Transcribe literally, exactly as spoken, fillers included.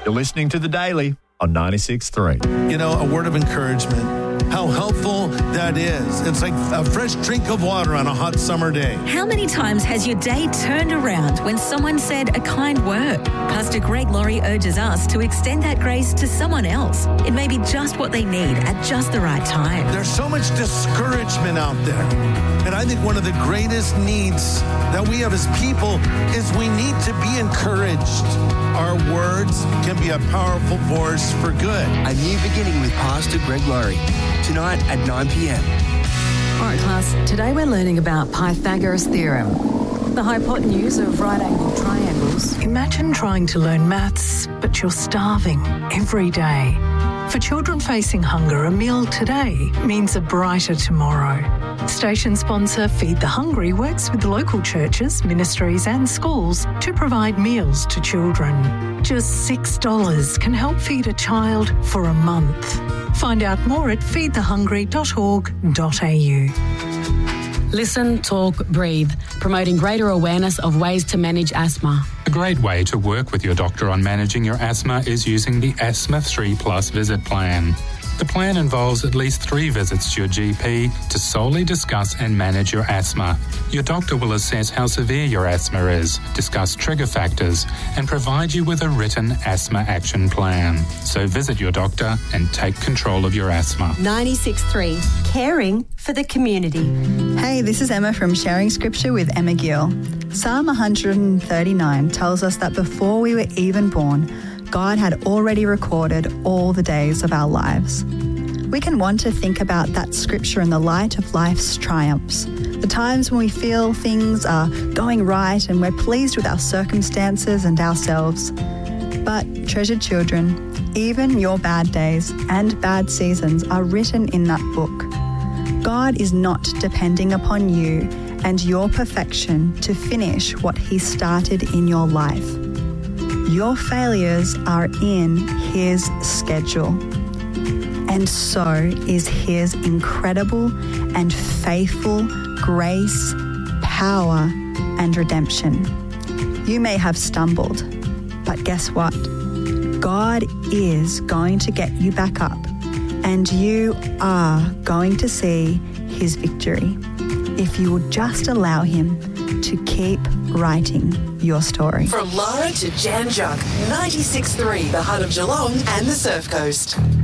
You're listening to The Daily on ninety-six point three. You know, a word of encouragement. How helpful that is. It's like a fresh drink of water on a hot summer day. How many times has your day turned around when someone said a kind word? Pastor Greg Laurie urges us to extend that grace to someone else. It may be just what they need at just the right time. There's so much discouragement out there. And I think one of the greatest needs that we have as people is we need to be encouraged. Our words can be a powerful force for good. A new beginning with Pastor Greg Laurie. Tonight at nine p.m. All right, class. Today we're learning about Pythagoras' theorem, the hypotenuse of right-angled triangles. Imagine trying to learn maths, but you're starving every day. For children facing hunger, a meal today means a brighter tomorrow. Station sponsor Feed the Hungry works with local churches, ministries and schools to provide meals to children. Just six dollars can help feed a child for a month. Find out more at feed the hungry dot org dot a u. Listen, talk, breathe, promoting greater awareness of ways to manage asthma. A great way to work with your doctor on managing your asthma is using the Asthma three Plus Visit Plan. The plan involves at least three visits to your G P to solely discuss and manage your asthma. Your doctor will assess how severe your asthma is, discuss trigger factors, and provide you with a written asthma action plan. So visit your doctor and take control of your asthma. ninety-six point three, caring for the community. Hey, this is Emma from Sharing Scripture with Emma Gill. Psalm one thirty-nine tells us that before we were even born, God had already recorded all the days of our lives. We can want to think about that scripture in the light of life's triumphs, the times when we feel things are going right and we're pleased with our circumstances and ourselves. But, treasured children, even your bad days and bad seasons are written in that book. God is not depending upon you and your perfection to finish what He started in your life. Your failures are in His schedule, and so is His incredible and faithful grace, power, and redemption. You may have stumbled, but guess what? God is going to get you back up, and you are going to see His victory if you will just allow Him to keep writing your story. From Lara to Jan Juck, ninety-six point three, the heart of Geelong and the Surf Coast.